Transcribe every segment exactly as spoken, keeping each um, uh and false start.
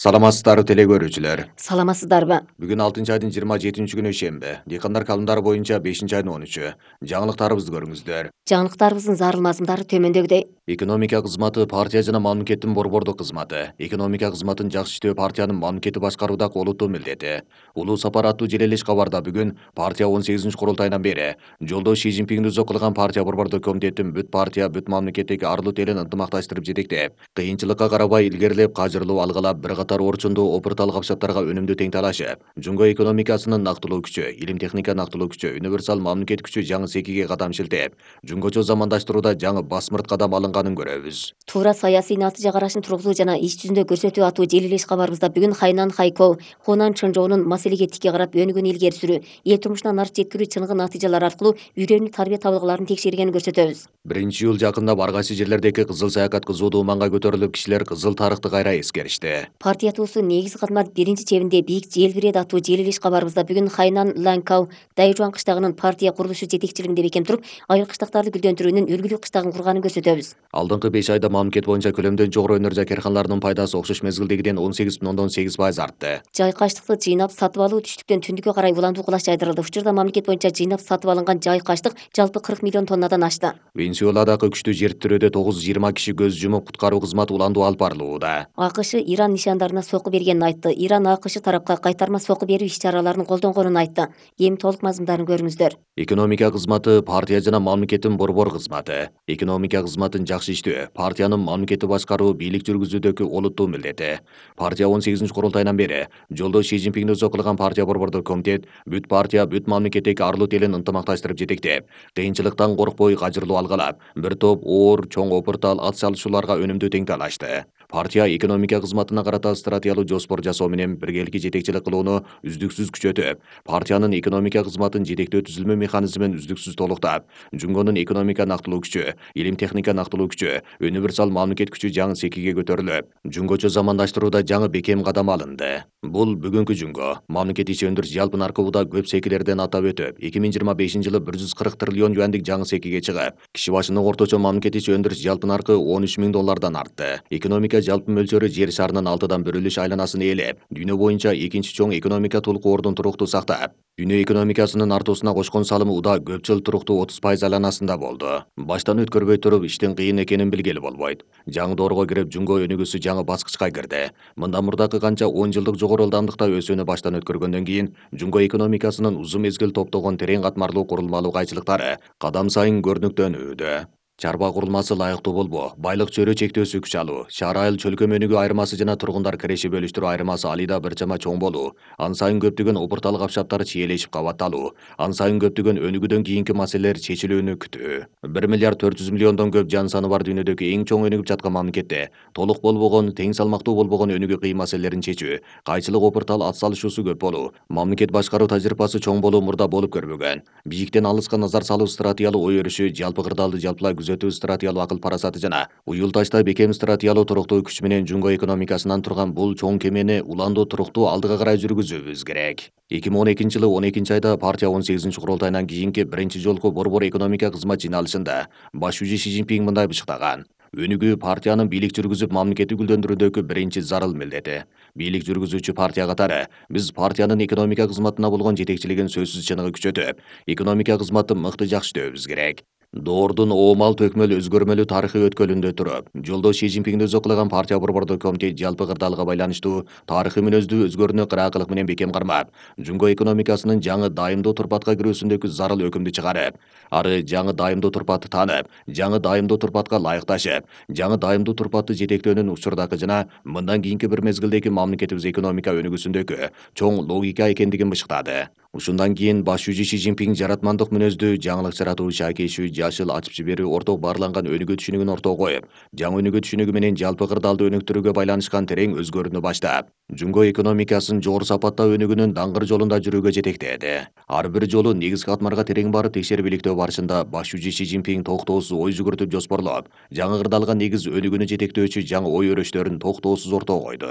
Саламатсыздарбы теле көрүүчүлөр. Саламатсыздарбы? Бүгүн алтынчы айдын жыйырма жетинчи күнү шемби. Дыйкандар калымдары боюнча бешинчи айдын он үчү. Жаңылыктарыбызды көрүңүздөр. Жаңылыктарыбыздын зарыл мазмундары төмөндөгүдөй. Экономика кызматы партия жана мамлекеттин борбордук кызматы. Экономика кызматын жакшы иштөө партиянын мамлекетти башкаруудагы олуттуу милдети. Улуу сапар аттуу желелеш кабарда бүгүн партия он сегизинчи курултайынан бери жолдош Си Цзиньпиңди өзү кылган партия борбордук комитеттин бүт партия, бүт мамлекеттеги арлуу телин ынтымакташтырып жетектеп, кыйынчылыкка карабай илгерилеп, кажырлуу алгылап, бир катар орчундуу опуртал капчаптарга өнүмдүү тең талашып, жумго экономикасынын нактылуу күчү, илим техника нактылуу күчү, универсал мамлекет күчү жаңы секиге кадам шилтеп, жумгочо замандаштырууда жаңы басмырт кадам алынганын көрөбүз. Туура саясий натыйжа карашын тургузуу жана иш жүзүндө көрсөтүү аттуу желилеш кабарыбызда бүгүн Хайнан Хайкоу, Хунан Чынжоунун маселеге тики карап өнүгүүнү илгери сүрүү, эл турмушуна нар жеткирүү чыныгы натыйжалар аркылуу үйрөнүү тарбия табылгаларын текшергенин көрсөтөбүз. Биринчи июль жакында ар кайсы жерлердеги кызыл саякат кызуудуу маанга көтөрүлүп, кишилер кызыл тарыхты кайра эскеришти. Партия туусу негизги кызмат биринчи чебинде бийик желбирет аттуу желилеш кабарыбызда бүгүн Хайнан Ланкау Дайжуан кыштагынын партия курулушу жетекчилигинде бекем туруп, айыл кыштактарды гүлдөндүрүүнүн үлгүлүү кыштагын курганын көрсөтөбүз. Алдыңкы беш айда мамлекет боюнча көлөмдөн жогору өнөр карканаларынын пайдасы окшош мезгилдегиден он сегиз бүтүн ондон сегиз пайыз артты. Жай каштыкты жыйнап сатып алуу түштүктөн түндүккө карай уландуу кулаш жайдырылды. Учурда мамлекет боюнча жыйнап сатып алынган жай каштык жалпы кырк миллион тоннадан ашты. Венесуэладагы күчтүү жер тирөөдө тогуз жүз жыйырма киши көз жумуп, куткаруу кызматы уландуу алып барылууда. АКШ Иран нишандарына сокку бергенин айтты. Иран АКШ тарапка кайтарма сокку берүү иш-чараларын колдонгонун айтты. Эми толук мазмундарын көрүңүздөр. Экономика кызматы партия жана мамлекеттин борбор кызматы. Экономика кызматын жакшы иштөө партиянын мамлекетти башкаруу, бийлик жүргүзүүдөгү олуттуу милдети. Партия он сегизинчи курултайынан бери жолдош Си Цзиньпиңди өзү кылган партия борбордук комитет бүт партия, бүт мамлекеттеги арлуу телин ынтымакташтырып жетектеп, кыйынчылыктан коркпой кажырлуу алгалап, бир топ оор, чоң опуртал ат салышууларга өнүмдүү тең талашты. Партия экономика кызматына карата стратегиялуу жоспор жасоо менен биргеликке жетекчилик кылууну үздүксүз күчөтүп, партиянын экономика кызматын жетектөө түзүлмө механизмин үздүксүз толуктап, жумгонун экономика нактылуу күчү, илим техника нактылуу күчү, универсал мамлекет күчү жаңы секиге көтөрүлүп, жумгочо замандаштырууда жаңы бекем кадам алынды. Бул бүгүнкү жумго мамлекет ичи өндүрүш жалпы наркыбуда көп секилерден атап өтүп, эки миң жыйырма бешинчи жылы бир жүз кырк триллион юандык жаңы секиге чыгып, киши башына орточо мамлекет ичи өндүрүш жалпы наркы он үч миң доллардан артты. Экономика жалпы мөлчөрү жер шарынын алтыдан бир үлүш айланасын ээлеп, дүйнө боюнча экинчи чоң экономика толуку ордун туруктуу сактап, дүйнө экономикасынын артуусуна кошкон салымы уда көп жыл туруктуу отуз пайыз айланасында болду. Баштан өткөрбөй туруп иштин кыйын экенин билгели болбойт. Жаңы доорго кирип, жумго өнүгүүсү жаңы баскычка кирди. Мындан мурдакы канча он жылдык жогору ылдамдыкта өсүүнү баштан өткөргөндөн кийин, жумго экономикасынын узун мезгил топтогон терең катмарлуу курулмалуу кайчылыктары кадам сайын көрүнүктөнүүдө. Чарба курулмасы лайыктуу болбоо, байлык чөрөө чектөөсү күч алуу, шаар айыл чөлкө мөнүгүү айырмасы жана тургундар киреши бөлүштүрүү айырмасы алыйда бир чама чоң болуу, ан сайын көптөгөн опуртал капчаптар чиелешип кабатталуу, ан сайын көптөгөн өнүгүүдөн кийинки маселелер чечилүүнү күтүү. бир миллиард төрт жүз миллиондон көп жан саны бар дүйнөдөгү эң чоң өнүгүп жаткан мамлекетте толук болбогон, тең салмактуу болбогон өнүгүү кыйын маселелерин чечүү, кайчылык опуртал ат салышуусу көп болуу, мамлекет башкаруу тажрыйбасы чоң болуу мурда болуп көрбөгөн. Бийиктен алыска назар салуу стратегиялуу ой өрүшү, жалпы кырдаалды жалпылай күзөтүү стратегиялуу акыл парасаты жана уюлташта бекем стратегиялуу туруктуу күч менен жумго экономикасынан турган бул чоң кемени уландуу туруктуу алдыга карай жүргүзүүбүз керек. эки миң он экинчи жылы он экинчи айда партия он сегизинчи курултайынан кийинки биринчи жолку борбор экономика кызмат жыйналышында баш жүзү Си Цзиньпиң мындай бышыктаган: өнүгүү партиянын бийлик жүргүзүп мамлекетти гүлдөндүрүүдөгү биринчи зарыл милдети. Бийлик жүргүзүүчү партия катары биз партиянын экономика кызматына болгон жетекчилигин сөзсүз чыныгы күчөтүп, экономика кызматын мыкты жакшытөбүз керек. Доордун оомал төкмөл өзгөрмөлүү тарыхый өткөлүндө туруп, жолдош Си Цзиньпиңди өзү кылган партия борбордук комитет жалпы кырдаалга байланыштуу тарыхый мүнөздүү өзгөрүүнү кыраакылык менен бекем кармап, жумго экономикасынын жаңы дайымдуу турпатка кирүүсүндөгү зарыл өкүмдү чыгарып, ары жаңы дайымдуу турпатты таанып, жаңы дайымдуу турпатка ылайыкташып, жаңы дайымдуу турпатты жетектөөнүн учурдагы жана мындан кийинки бир мезгилдеги мамлекетибиз экономика өнүгүүсүндөгү чоң логика экендигин бышыктады. Ушундан кийин баш жүзү Си Цзиньпиң жаратмандык мүнөздүү, жаңылык жаратуу, шайкейшүү, жашыл, ачып жиберүү орток баарланган өнүгүү түшүнүгүн ортого коюп, жаңы өнүгүү түшүнүгү менен жалпы кырдаалды өнүктүрүүгө байланышкан терең өзгөрүүнү баштап, жумго экономикасын жогору сапатта өнүгүүнүн даңгыр жолунда жүрүүгө жетектеди. Ар бир жолу негизги катмарга терең барып текшерип иликтөө барышында баш жүзү Си Цзиньпиң токтоосуз ой жүгүртүп жоспорлоп, жаңы кырдаалга негиз өнүгүүнү жетектөөчү жаңы ой өрөштөрүн токтоосуз ортого койду.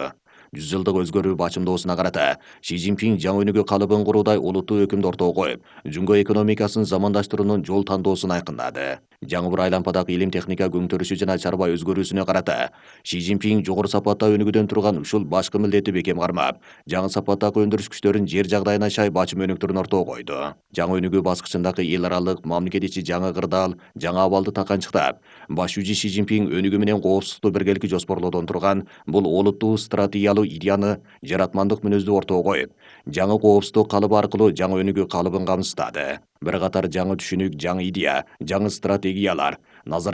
жүз жылдык өзгөрүү бачымдоосуна карата Ши Цзиньпин жаңы өнүгүү калыбын куруудай олуттуу өкүмдү ортого коюп, Жумго экономикасын замандаштыруунун жол тандоосун айкындады. Жаңы бір айлампадагы илим техника көңтөрүшү жана чарба өзгөрүүсүнө карата Ши Цзиньпин жогору сапатта өнүгүүдөн турган ушул башкы милдетти бекем кармап, жаңы сапаттагы өндүрүш күчтөрүн жер жагдайына шай бачым өнүктөрүн ортого койду. Жаңы өнүгүү баскычындагы эл аралык мамлекет ичи жаңы кырдаал, жаңы абалды таканчыктап, баш жүзү Ши Цзиньпин өнүгүү менен коопсуздукту биргеликте жоспорлоодон турган бул олуттуу стратегиялуу идеяны жаратмандык мүнөздүү ортого коюп, жаңы коопсуздук калыбы аркылуу жаңы өнүгүү калыбын камсыздады. Бир катар жаңы түшүнүк, жаңы идея, жаңы стратегиялар назар